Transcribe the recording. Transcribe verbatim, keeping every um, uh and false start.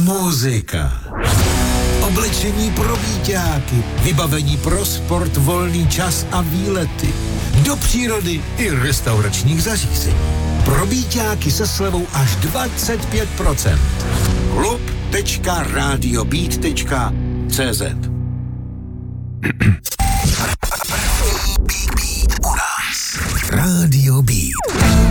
Muzika. Oblečení pro víťáky, vybavení pro sport, volný čas a výlety. Do přírody i restauračních zařízení. Pro víťáky se slevou až dvacet pět procent. klub tečka radiobeat tečka cé zet U nás. Radio Beat.